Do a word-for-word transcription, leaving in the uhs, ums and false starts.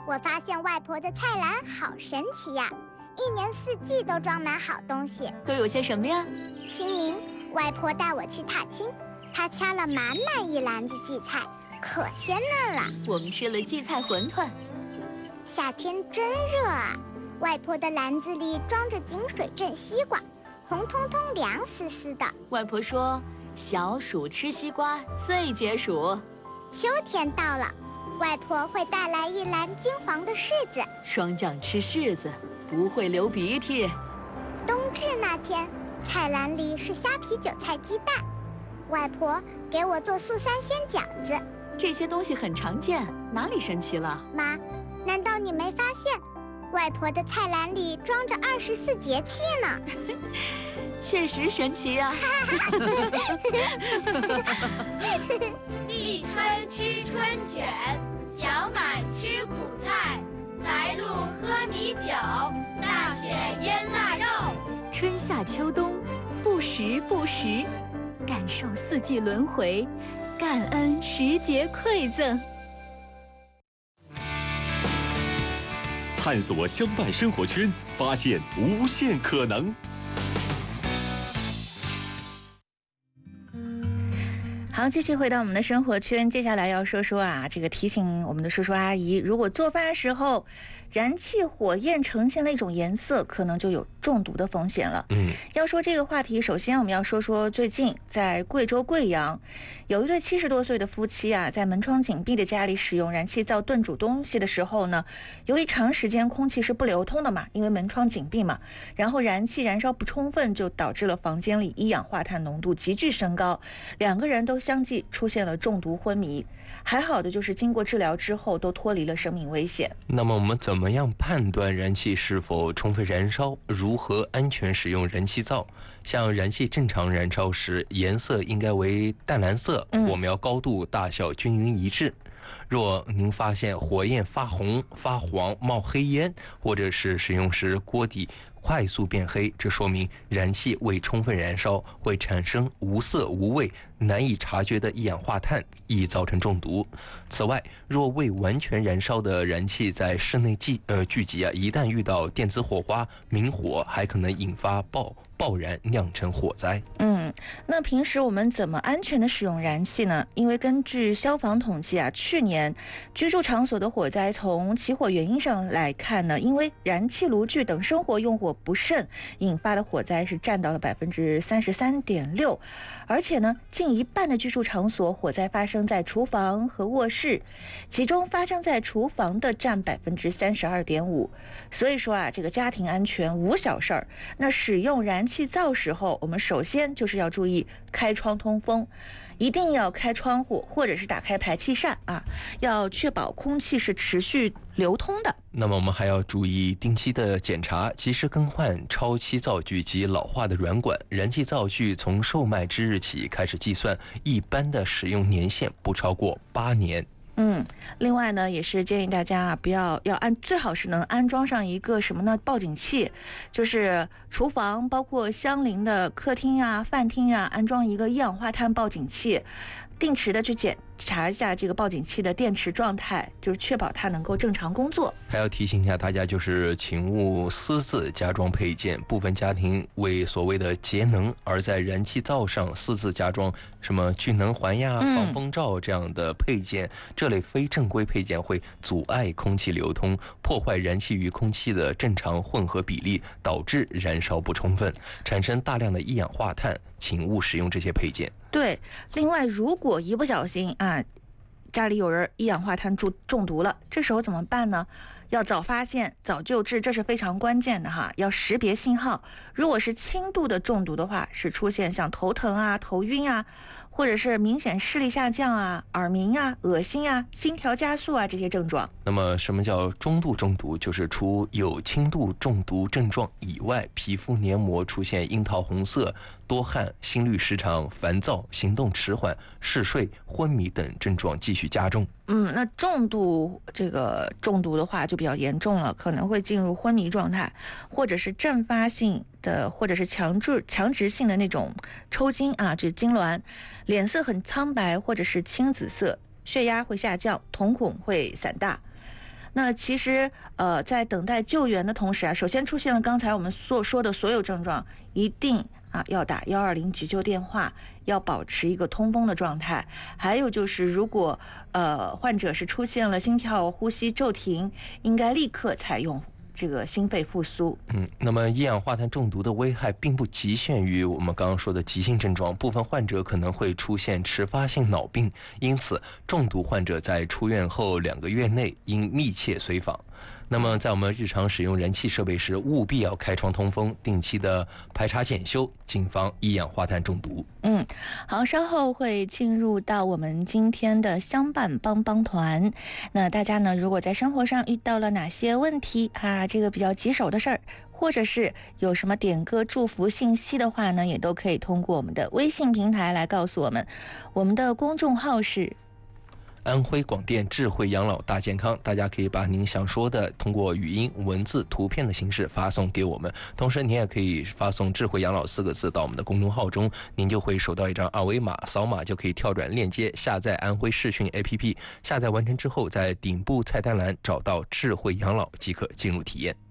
我发现外婆的菜篮好神奇呀，一年四季都装满好东西。 都有些什么呀？ 清明，外婆带我去踏青，她掐了满满一篮子荠菜，可鲜嫩了。 我们吃了荠菜馄饨。 夏天真热啊，外婆的篮子里装着井水镇西瓜，红彤彤凉丝丝的。 外婆说，小暑吃西瓜最解暑。 秋天到了，外婆会带来一篮金黄的柿子， 霜降吃柿子不会流鼻涕。 冬至那天，菜篮里是虾皮韭菜鸡蛋，外婆给我做素三鲜饺子。 这些东西很常见，哪里神奇了？ 妈，难道你没发现，外婆的菜篮里装着二十四节气呢？ 确实神奇呀、啊！ 立春吃春卷，小满吃苦菜，白露喝米酒，大雪腌腊肉。 春夏秋冬，不时不食，感受四季轮回，感恩时节馈赠。 探索相伴生活圈，发现无限可能。 好，继续回到我们的生活圈，接下来要说说啊，这个提醒我们的叔叔阿姨，如果做饭的时候燃气火焰呈现了一种颜色，可能就有中毒的风险了。 嗯， 要说这个话题，首先我们要说说最近在贵州贵阳，有一对七十多岁的夫妻啊，在门窗紧闭的家里使用燃气灶炖煮东西的时候呢，由于长时间空气是不流通的嘛，因为门窗紧闭嘛，然后燃气燃烧不充分，就导致了房间里一氧化碳浓度急剧升高，两个人都相继出现了中毒昏迷。还好的就是经过治疗之后都脱离了生命危险。 那么我们怎么样判断燃气是否充分燃烧？如何安全使用燃气灶？像燃气正常燃烧时，颜色应该为淡蓝色，火苗高度大小均匀一致。若您发现火焰发红、发黄、冒黑烟，或者是使用时锅底快速变黑，这说明燃气未充分燃烧，会产生无色无味、难以察觉的一氧化碳，易造成中毒。此外，若未完全燃烧的燃气在室内聚呃聚集啊，一旦遇到电子火花、明火，还可能引发爆爆燃，酿成火灾。 嗯，那平时我们怎么安全的使用燃气呢？因为根据消防统计啊，去年居住场所的火灾从起火原因上来看呢，因为燃气炉具等生活用火不慎引发的火灾是占到了百分之三十三点六，而且呢，近一半的居住场所火灾发生在厨房和卧室，其中发生在厨房的占百分之三十二点五。所以说啊，这个家庭安全无小事儿。那使用燃气灶时候，我们首先就是要注意开窗通风，一定要开窗户或者是打开排气扇啊，要确保空气是持续流通的。 那么我们还要注意定期的检查，及时更换超期灶具及老化的软管。燃气灶具从售卖之日起开始计算，一般的使用年限不超过八年。 嗯，另外呢，也是建议大家啊，不要要安，最好是能安装上一个什么呢？报警器，就是厨房包括相邻的客厅啊、饭厅啊，安装一个一氧化碳报警器，定时的去检查一下这个报警器的电池状态，就是确保它能够正常工作。 还要提醒一下大家，就是请勿私自加装配件。部分家庭为所谓的节能，而在燃气灶上私自加装什么聚能环呀、防风罩这样的配件，嗯、这类非正规配件会阻碍空气流通，破坏燃气与空气的正常混合比例，导致燃烧不充分，产生大量的一氧化碳。请勿使用这些配件。 对，另外如果一不小心啊，家里有人一氧化碳中中毒了，这时候怎么办呢？要早发现早救治，这是非常关键的哈。要识别信号，如果是轻度的中毒的话，是出现像头疼啊、头晕啊，或者是明显视力下降啊、耳鸣啊、恶心啊、心跳加速啊这些症状。 那么什么叫中度中毒？就是除有轻度中毒症状以外，皮肤黏膜出现樱桃红色、多汗、心律失常、烦躁、行动迟缓、嗜睡、昏迷等症状继续加重。 嗯，那重度这个中毒的话就比较严重了，可能会进入昏迷状态，或者是阵发性的，或者是强制强直性的那种抽筋啊，就是痉挛，脸色很苍白或者是青紫色，血压会下降，瞳孔会散大。 那其实呃，在等待救援的同时啊，首先出现了刚才我们所说的所有症状，一定啊要打一二零急救电话，要保持一个通风的状态。还有就是，如果呃患者是出现了心跳、呼吸骤停，应该立刻采用这个心肺复苏。 嗯，那么一氧化碳中毒的危害并不局限于我们刚刚说的急性症状，部分患者可能会出现迟发性脑病，因此中毒患者在出院后两个月内应密切随访。那么在我们日常使用燃气设备时，务必要开窗通风，定期的排查检修，谨防一氧化碳中毒。 嗯，好，稍后会进入到我们今天的相伴帮帮团。那大家呢，如果在生活上遇到了哪些问题啊，这个比较棘手的事儿，或者是有什么点歌祝福信息的话呢，也都可以通过我们的微信平台来告诉我们。我们的公众号是安徽广电智慧养老大健康，大家可以把您想说的通过语音、文字、图片的形式发送给我们，同时您也可以发送智慧养老四个字到我们的公众号中，您就会收到一张二维码，扫码就可以跳转链接下载安徽视讯 A P P， 下载完成之后在顶部菜单栏找到智慧养老即可进入体验。